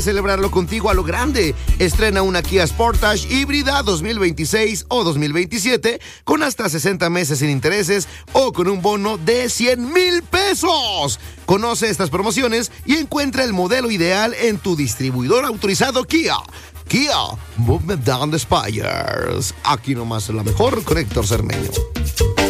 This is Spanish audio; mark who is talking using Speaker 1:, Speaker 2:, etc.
Speaker 1: Celebrarlo contigo a lo grande. Estrena una Kia Sportage híbrida 2026 o 2027 con hasta 60 meses sin intereses o con un bono de 100,000 pesos. Conoce estas promociones y encuentra el modelo ideal en tu distribuidor autorizado Kia. Kia, Movement Down the Spires. Aquí nomás la mejor con Héctor Cermeño.